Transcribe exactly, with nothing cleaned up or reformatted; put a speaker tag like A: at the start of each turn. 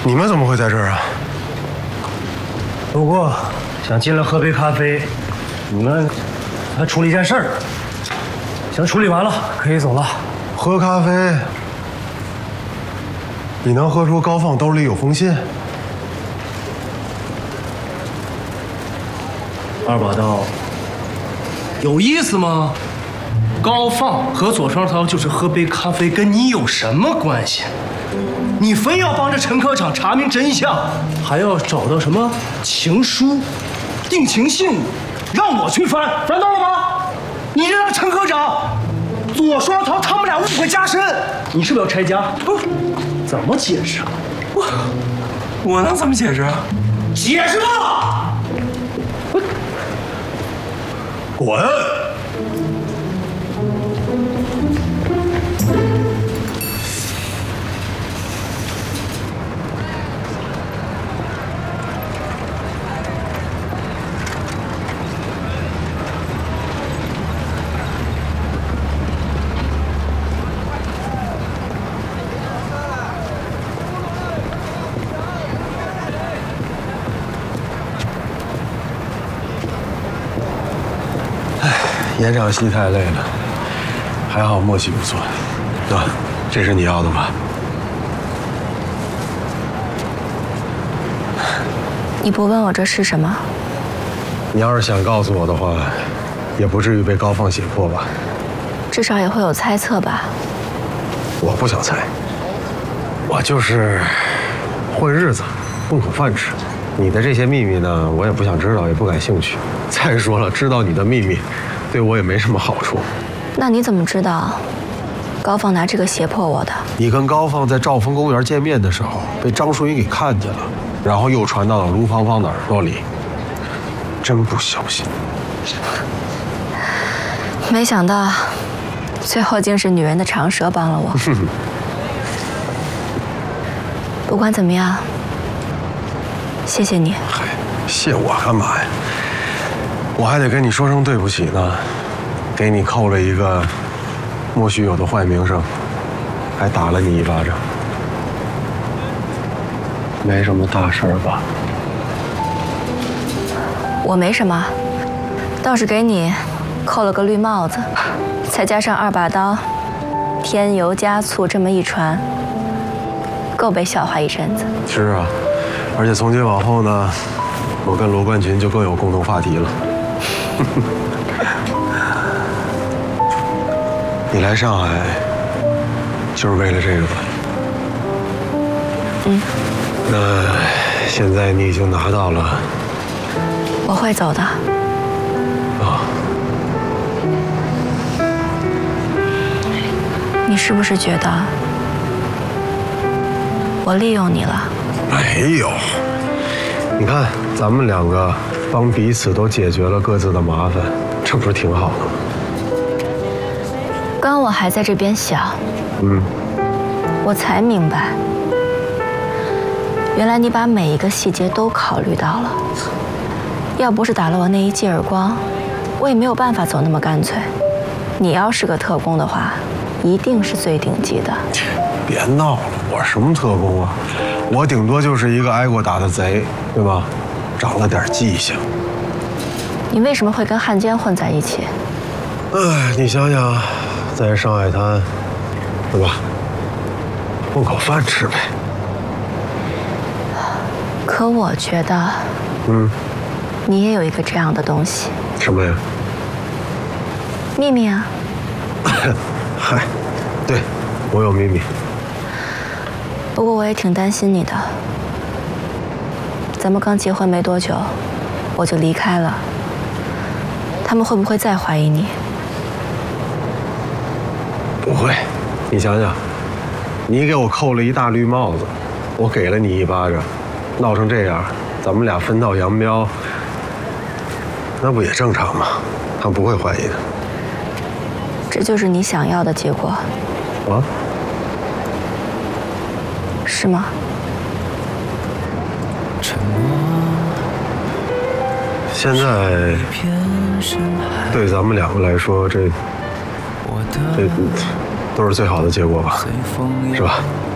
A: 你们怎么会在这儿啊？
B: 不过想进来喝杯咖啡，你们还处理一件事儿，行，处理完了可以走了。
A: 喝咖啡？你能喝出高放兜里有封信？
B: 二把刀，有意思吗？高放和左双涛就是喝杯咖啡，跟你有什么关系？你非要帮着陈科长查明真相，还要找到什么情书、定情信物，让我去翻，翻到了吗？你这让陈科长、左双涛他们俩误会加深，你是不是要拆家？不，怎么解释啊？
C: 我我能怎么解释啊？
B: 解释吧！
A: 滚！演场戏太累了，还好默契不错。啊，这是你要的吗？
D: 你不问我这是什么？
A: 你要是想告诉我的话，也不至于被高放胁迫吧？
D: 至少也会有猜测吧？
A: 我不想猜，我就是混日子，混口饭吃。你的这些秘密呢，我也不想知道，也不感兴趣。再说了，知道你的秘密，对我也没什么好处。
D: 那你怎么知道高放拿这个胁迫我的？
A: 你跟高放在兆丰公园见面的时候，被张淑英给看见了，然后又传到了卢芳芳的耳朵里。真不小心。
D: 没想到，最后竟是女人的长舌帮了我。不管怎么样，谢谢你。
A: 嗨，谢我干嘛呀？我还得跟你说声对不起呢，给你扣了一个莫须有的坏名声，还打了你一巴掌。没什么大事儿吧？
D: 我没什么，倒是给你扣了个绿帽子，再加上二把刀，添油加醋这么一传，够被笑话一阵子。
A: 是啊，而且从今往后呢，我跟罗冠群就更有共同话题了。你来上海就是为了这个吧？
D: 嗯。
A: 那现在你已经拿到了。
D: 我会走的。
A: 啊。
D: 你是不是觉得我利用你了？
A: 没有。你看，咱们两个帮彼此都解决了各自的麻烦，这不是挺好的吗？
D: 刚我还在这边想，
A: 嗯，
D: 我才明白，原来你把每一个细节都考虑到了。要不是打了我那一记耳光，我也没有办法走那么干脆。你要是个特工的话，一定是最顶级的。
A: 别闹了，我什么特工啊？我顶多就是一个挨过打的贼，对吧？长了点记性。
D: 你为什么会跟汉奸混在一起？
A: 哎，你想想，在上海滩，对吧？混口饭吃呗。
D: 可我觉得，
A: 嗯，
D: 你也有一个这样的东西。
A: 什么呀？
D: 秘密啊。
A: 嗨，对，我有秘密。
D: 不过我也挺担心你的。咱们刚结婚没多久，我就离开了，他们会不会再怀疑你？
A: 不会，你想想，你给我扣了一大绿帽子，我给了你一巴掌，闹成这样，咱们俩分道扬镳，那不也正常吗？他不会怀疑的。
D: 这就是你想要的结果。
A: 啊？
D: 是吗？
A: 现在对咱们两个来说，这这都是最好的结果吧，是吧？